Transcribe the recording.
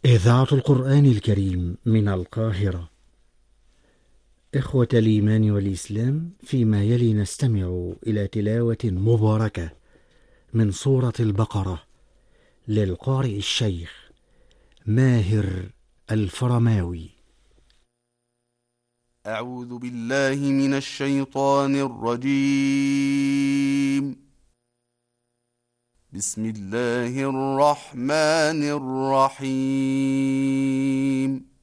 إذاعة القرآن الكريم من القاهرة. إخوة الإيمان والإسلام، فيما يلي نستمع إلى تلاوة مباركة من سورة البقرة للقارئ الشيخ ماهر الفرماوي. أعوذ بالله من الشيطان الرجيم. بسم الله الرحمن الرحيم.